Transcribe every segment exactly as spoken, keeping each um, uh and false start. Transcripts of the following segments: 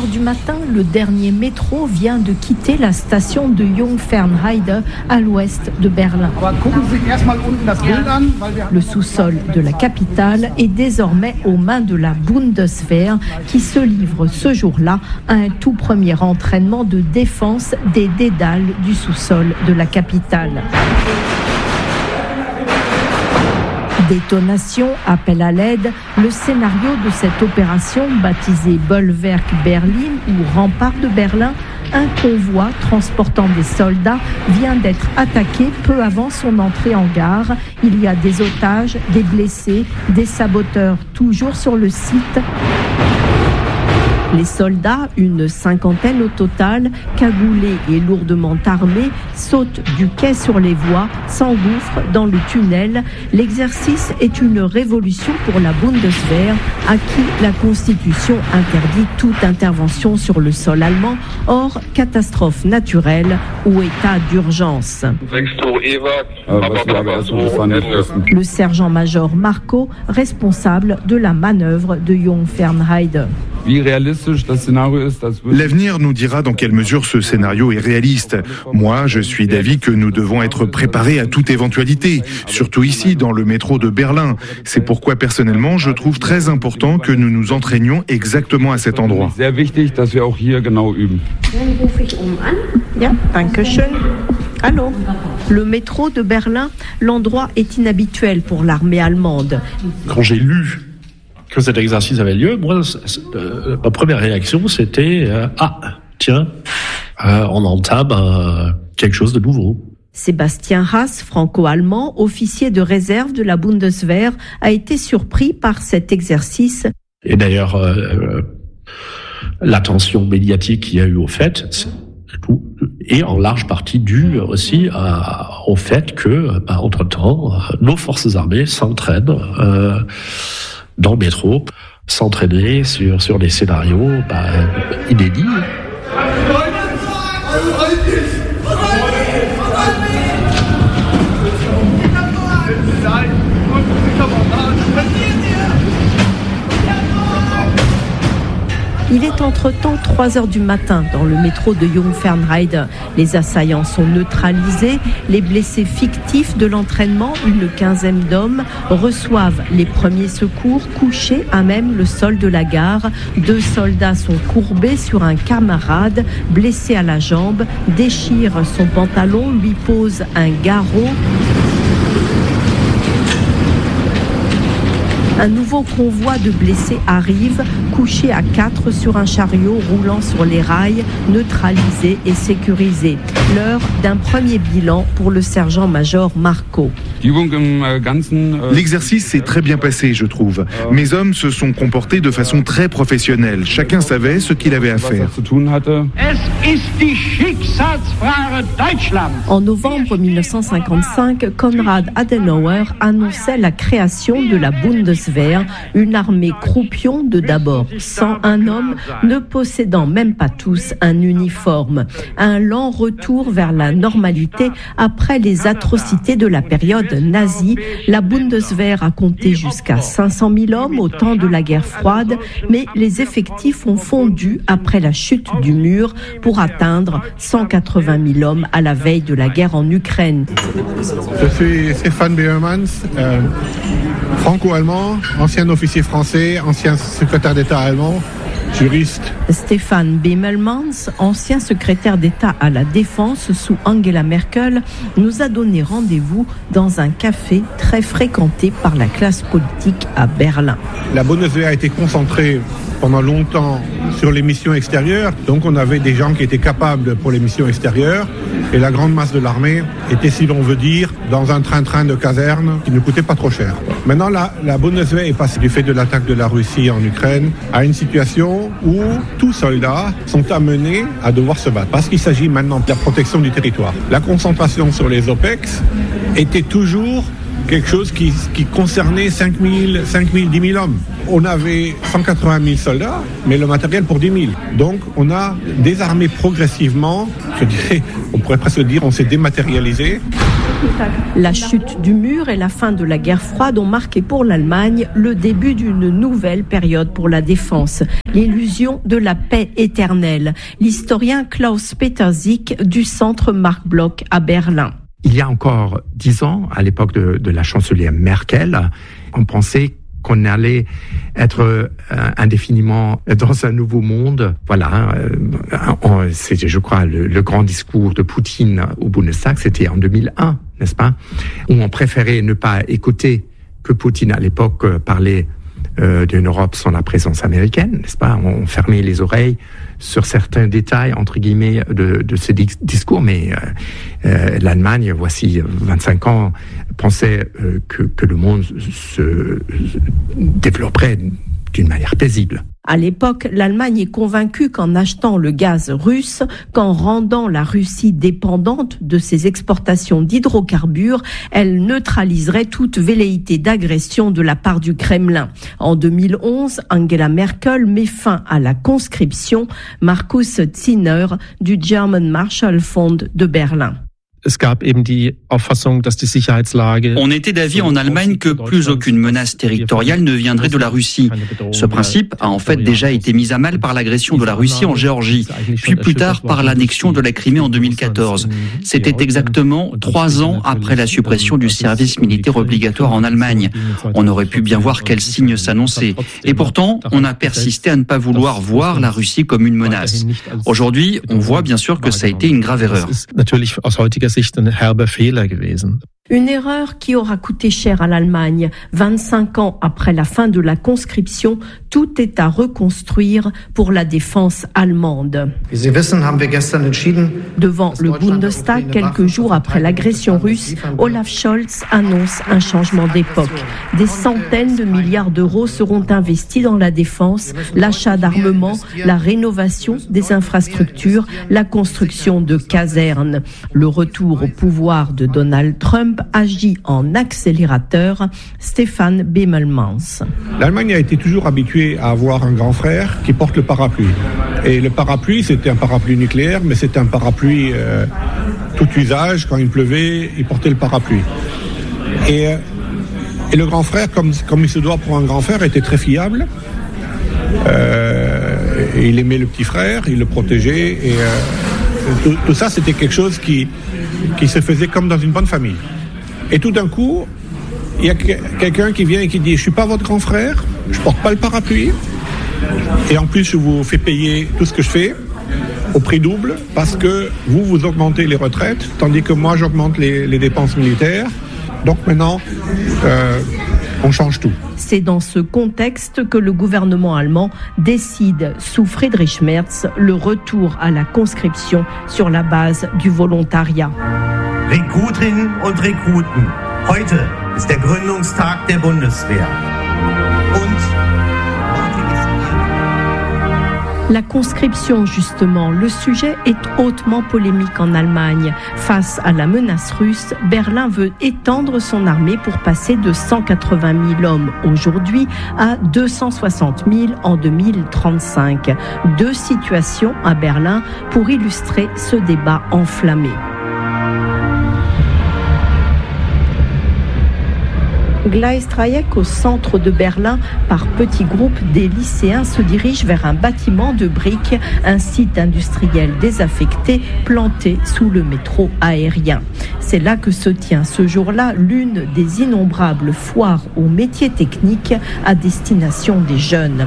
heures du matin, le dernier métro vient de quitter la station de Jungfernheide à l'ouest de Berlin. Le sous-sol de la capitale est désormais aux mains de la Bundeswehr qui se livre ce jour-là à un tout premier entraînement de défense des dédales du sous-sol de la capitale. Détonation, appel à l'aide, le scénario de cette opération baptisée Bollwerk Berlin ou Rempart de Berlin, un convoi transportant des soldats vient d'être attaqué peu avant son entrée en gare. Il y a des otages, des blessés, des saboteurs toujours sur le site. Les soldats, une cinquantaine au total, cagoulés et lourdement armés, sautent du quai sur les voies, s'engouffrent dans le tunnel. L'exercice est une révolution pour la Bundeswehr, à qui la Constitution interdit toute intervention sur le sol allemand, hors catastrophe naturelle ou état d'urgence. Le sergent-major Marco, responsable de la manœuvre de Jungfernheide. L'avenir nous dira dans quelle mesure ce scénario est réaliste. Moi, je suis d'avis que nous devons être préparés à toute éventualité, surtout ici, dans le métro de Berlin. C'est pourquoi, personnellement, je trouve très important que nous nous entraînions exactement à cet endroit. Allô ? Le métro de Berlin, l'endroit est inhabituel pour l'armée allemande. Quand j'ai lu que cet exercice avait lieu, moi, euh, ma première réaction, c'était euh, « Ah, tiens, euh, on entame euh, quelque chose de nouveau ». Sébastien Haas, franco-allemand, officier de réserve de la Bundeswehr, a été surpris par cet exercice. Et d'ailleurs, euh, l'attention médiatique qu'il y a eu au fait est en large partie due aussi à, au fait que, bah, entre-temps, nos forces armées s'entraînent euh, dans le métro, s'entraîner sur, sur des scénarios bah, inédits. Il est entre-temps trois heures du matin dans le métro de Jungfernheide. Les assaillants sont neutralisés. Les blessés fictifs de l'entraînement, une quinzaine d'hommes, reçoivent les premiers secours couchés à même le sol de la gare. Deux soldats sont courbés sur un camarade, blessé à la jambe, déchirent son pantalon, lui pose un garrot. Un nouveau convoi de blessés arrive, couché à quatre sur un chariot roulant sur les rails, neutralisé et sécurisé. L'heure d'un premier bilan pour le sergent-major Marco. L'exercice s'est très bien passé, je trouve. Mes hommes se sont comportés de façon très professionnelle. Chacun savait ce qu'il avait à faire. En novembre mille neuf cent cinquante-cinq, Konrad Adenauer annonçait la création de la Bundeswehr, une armée croupion de d'abord cent un hommes, ne possédant même pas tous un uniforme. Un lent retour vers la normalité après les atrocités de la période nazie. La Bundeswehr a compté jusqu'à cinq cent mille hommes au temps de la guerre froide, mais les effectifs ont fondu après la chute du mur pour atteindre cent quatre-vingt mille hommes à la veille de la guerre en Ukraine. Je suis Stéphane Beermans, euh, franco-allemand, ancien officier français, ancien secrétaire d'État allemand, juriste. Stéphane Bemelmans, ancien secrétaire d'État à la Défense sous Angela Merkel, nous a donné rendez-vous dans un café très fréquenté par la classe politique à Berlin. La Bundeswehr a été concentrée pendant longtemps sur les missions extérieures, donc on avait des gens qui étaient capables pour les missions extérieures, et la grande masse de l'armée était, si l'on veut dire, dans un train-train de caserne qui ne coûtait pas trop cher. Maintenant, la, la Bundeswehr est passée du fait de l'attaque de la Russie en Ukraine à une situation où tous soldats sont amenés à devoir se battre, parce qu'il s'agit maintenant de la protection du territoire. La concentration sur les O P E X était toujours quelque chose qui, qui concernait cinq mille, dix mille hommes. On avait cent quatre-vingt mille soldats, mais le matériel pour dix mille. Donc, on a désarmé progressivement, je dirais, on pourrait presque dire, on s'est dématérialisé. La chute du mur et la fin de la guerre froide ont marqué pour l'Allemagne le début d'une nouvelle période pour la défense, l'illusion de la paix éternelle. L'historien Klaus Petersiek du centre Marc Bloch à Berlin. Il y a encore dix ans, à l'époque de, de la chancelière Merkel, on pensait qu'on allait être euh, indéfiniment dans un nouveau monde. Voilà, euh, c'était, je crois, le, le grand discours de Poutine au Bundestag, c'était en deux mille un, n'est-ce pas, où on préférait ne pas écouter que Poutine, à l'époque, euh, parlait euh, d'une Europe sans la présence américaine, n'est-ce pas. On fermait les oreilles sur certains détails, entre guillemets, de, de ce discours, mais euh, euh, l'Allemagne, voici vingt-cinq ans, pensait euh, que, que le monde se développerait d'une manière paisible. À l'époque, l'Allemagne est convaincue qu'en achetant le gaz russe, qu'en rendant la Russie dépendante de ses exportations d'hydrocarbures, elle neutraliserait toute velléité d'agression de la part du Kremlin. En deux mille onze, Angela Merkel met fin à la conscription. Markus Zinner du German Marshall Fund de Berlin. On était d'avis en Allemagne que plus aucune menace territoriale ne viendrait de la Russie. Ce principe a en fait déjà été mis à mal par l'agression de la Russie en Géorgie, puis plus tard par l'annexion de la Crimée en deux mille quatorze. C'était exactement trois ans après la suppression du service militaire obligatoire en Allemagne. On aurait pu bien voir quels signes s'annonçaient. Et pourtant, on a persisté à ne pas vouloir voir la Russie comme une menace. Aujourd'hui, on voit bien sûr que ça a été une grave erreur. Une erreur qui aura coûté cher à l'Allemagne. vingt-cinq ans après la fin de la conscription, tout est à reconstruire pour la défense allemande. Devant le Bundestag, quelques jours après l'agression russe, Olaf Scholz annonce un changement d'époque. Des centaines de milliards d'euros seront investis dans la défense, l'achat d'armements, la rénovation des infrastructures, la construction de casernes. Le retour au pouvoir de Donald Trump agit en accélérateur. Stéphane Bemmelmans. L'Allemagne a été toujours habituée à avoir un grand frère qui porte le parapluie. Et le parapluie, c'était un parapluie nucléaire, mais c'était un parapluie euh, tout usage. Quand il pleuvait, il portait le parapluie. Et, euh, et le grand frère, comme, comme il se doit pour un grand frère, était très fiable. Euh, et il aimait le petit frère, il le protégeait. Et euh, tout, tout ça, c'était quelque chose qui, qui se faisait comme dans une bonne famille. Et tout d'un coup, il y a quelqu'un qui vient et qui dit « Je suis pas votre grand frère, je porte pas le parapluie, et en plus je vous fais payer tout ce que je fais au prix double parce que vous, vous augmentez les retraites, tandis que moi j'augmente les, les dépenses militaires. Donc maintenant, euh, on change tout. » C'est dans ce contexte que le gouvernement allemand décide, sous Friedrich Merz, le retour à la conscription sur la base du volontariat. Rekrutinnen und Rekruten, heute ist der Gründungstag der Bundeswehr. La conscription, justement, le sujet est hautement polémique en Allemagne. Face à la menace russe, Berlin veut étendre son armée pour passer de cent quatre-vingt mille hommes aujourd'hui à deux cent soixante mille en deux mille trente-cinq. Deux situations à Berlin pour illustrer ce débat enflammé. Gleisdreieck, au centre de Berlin, par petits groupes, des lycéens se dirigent vers un bâtiment de briques, un site industriel désaffecté, planté sous le métro aérien. C'est là que se tient ce jour-là l'une des innombrables foires aux métiers techniques à destination des jeunes.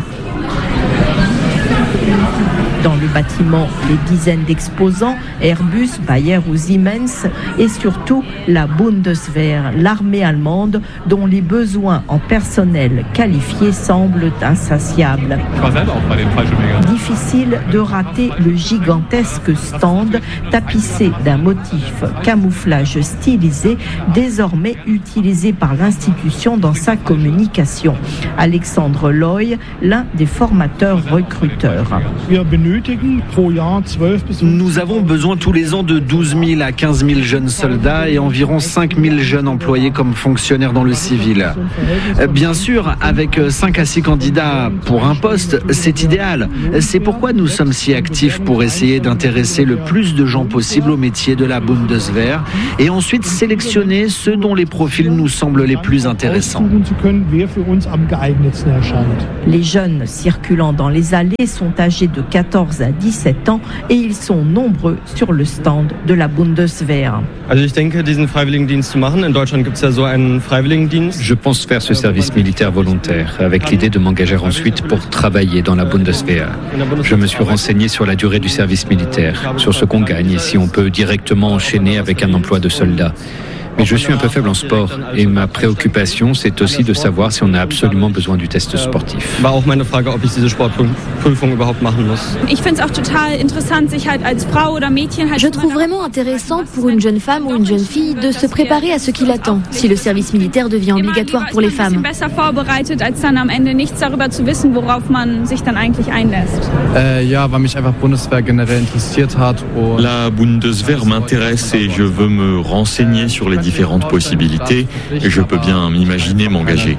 Dans le bâtiment, des dizaines d'exposants, Airbus, Bayer ou Siemens, et surtout la Bundeswehr, l'armée allemande, dont les besoins en personnel qualifié semblent insatiables. Difficile de rater le gigantesque stand tapissé d'un motif camouflage stylisé, désormais utilisé par l'institution dans sa communication. Alexandre Loy, l'un des formateurs recruteurs. Nous avons besoin tous les ans de douze mille à quinze mille jeunes soldats et environ cinq mille jeunes employés comme fonctionnaires dans le civil. Bien sûr, avec cinq à six candidats pour un poste, c'est idéal. C'est pourquoi nous sommes si actifs pour essayer d'intéresser le plus de gens possible au métier de la Bundeswehr et ensuite sélectionner ceux dont les profils nous semblent les plus intéressants. Les jeunes circulant dans les allées sont âgés de quatorze à dix-sept ans et ils sont nombreux sur le stand de la Bundeswehr. Je pense faire ce service militaire volontaire avec l'idée de m'engager ensuite pour travailler dans la Bundeswehr. Je me suis renseigné sur la durée du service militaire, sur ce qu'on gagne et si on peut directement enchaîner avec un emploi de soldat. Mais je suis un peu faible en sport et ma préoccupation, c'est aussi de savoir si on a absolument besoin du test sportif. Je trouve vraiment intéressant pour une jeune femme ou une jeune fille de se préparer à ce qui l'attend si le service militaire devient obligatoire pour les femmes. La Bundeswehr m'intéresse et je veux me renseigner sur les différentes possibilités et je peux bien m'imaginer m'engager.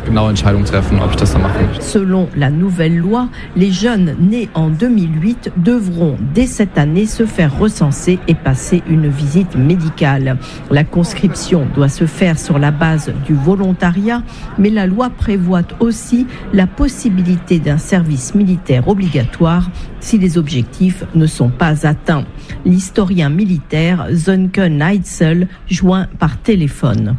Selon la nouvelle loi, les jeunes nés en deux mille huit devront dès cette année se faire recenser et passer une visite médicale. La conscription doit se faire sur la base du volontariat, mais la loi prévoit aussi la possibilité d'un service militaire obligatoire si les objectifs ne sont pas atteints. L'historien militaire Sönke Neitzel joint par téléphone.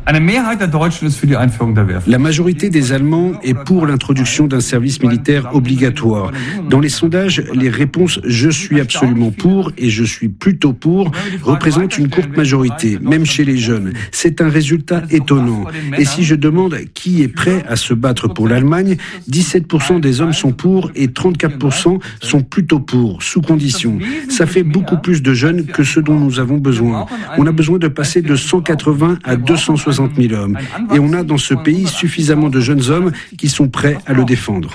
La majorité des Allemands est pour l'introduction d'un service militaire obligatoire. Dans les sondages, les réponses « je suis absolument pour » et « je suis plutôt pour » représentent une courte majorité, même chez les jeunes. C'est un résultat étonnant. Et si je demande qui est prêt à se battre pour l'Allemagne, dix-sept pour cent des hommes sont pour et trente-quatre pour cent sont plutôt pour, sous condition. Ça fait beaucoup plus de jeunes que ce dont nous avons besoin. On a besoin de passer de cent quatre-vingts à deux cent soixante mille hommes. Et on a dans ce pays suffisamment de jeunes hommes qui sont prêts à le défendre.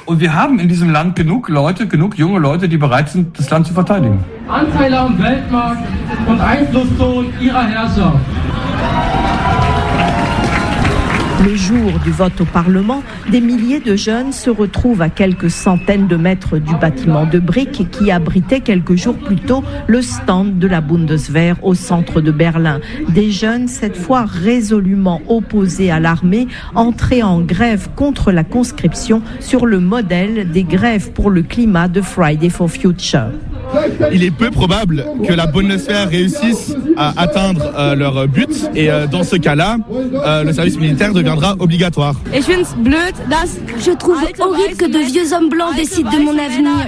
Le jour du vote au Parlement, des milliers de jeunes se retrouvent à quelques centaines de mètres du bâtiment de briques qui abritait quelques jours plus tôt le stand de la Bundeswehr au centre de Berlin. Des jeunes, cette fois résolument opposés à l'armée, entrés en grève contre la conscription sur le modèle des grèves pour le climat de Friday for Future. Il est peu probable que la Bundeswehr réussisse à atteindre euh, leur but et euh, dans ce cas-là, euh, le service militaire deviendra obligatoire. Je trouve horrible que de vieux hommes blancs décident de mon avenir.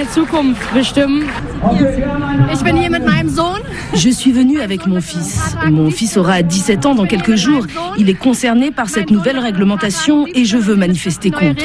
Je suis venue avec mon fils. Mon fils aura dix-sept ans dans quelques jours. Il est concerné par cette nouvelle réglementation et je veux manifester contre.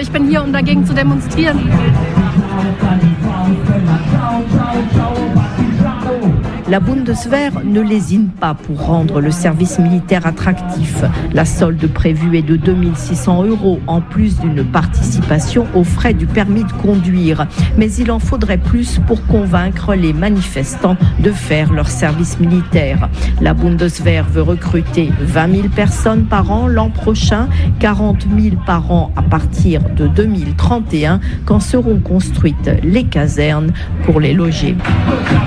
La Bundeswehr ne lésine pas pour rendre le service militaire attractif. La solde prévue est de deux mille six cents euros, en plus d'une participation aux frais du permis de conduire. Mais il en faudrait plus pour convaincre les manifestants de faire leur service militaire. La Bundeswehr veut recruter vingt mille personnes par an l'an prochain, quarante mille par an à partir de deux mille trente et un, quand seront construites les casernes pour les loger.